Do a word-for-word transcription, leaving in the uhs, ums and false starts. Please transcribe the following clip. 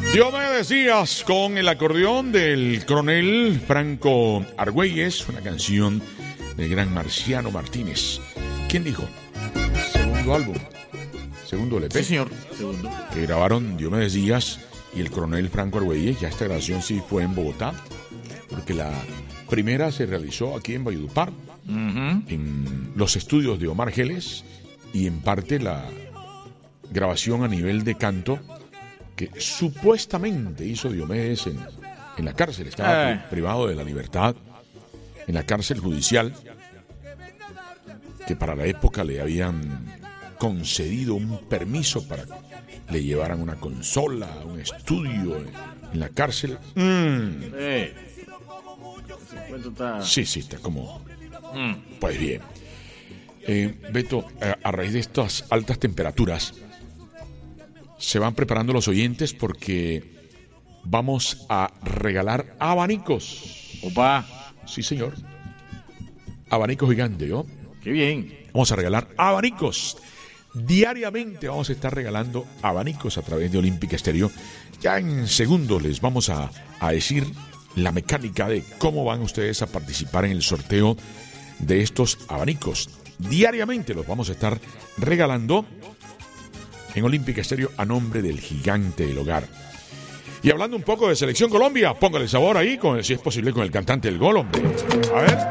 Diomedes Díaz con el acordeón del coronel Franco Argüelles, una canción del gran Marciano Martínez. ¿Quién dijo? Segundo álbum, segundo L P. Sí, señor, segundo. Que grabaron Diomedes Díaz y el coronel Franco Argüelles. Ya esta grabación sí fue en Bogotá, porque la primera se realizó aquí en Valledupar, uh-huh. en los estudios de Omar Geles, y en parte la grabación a nivel de canto que supuestamente hizo Diomedes en, en la cárcel. Estaba eh. privado de la libertad en la cárcel judicial, que para la época le habían concedido un permiso para que le llevaran una consola, un estudio en, en la cárcel. Mm. Eh. Está... Sí, sí, está como... Mm. Pues bien. Eh, Beto, a, a raíz de estas altas temperaturas, se van preparando los oyentes porque vamos a regalar abanicos. Opa. Sí, señor. Abanicos gigantes, ¿no? Qué bien. Vamos a regalar abanicos. Diariamente vamos a estar regalando abanicos a través de Olímpica Estéreo. Ya en segundos les vamos a, a decir la mecánica de cómo van ustedes a participar en el sorteo de estos abanicos. Diariamente los vamos a estar regalando en Olímpica Estéreo a nombre del gigante del hogar. Y hablando un poco de Selección Colombia, póngale sabor ahí, con, si es posible, con el cantante del gol, hombre. A ver.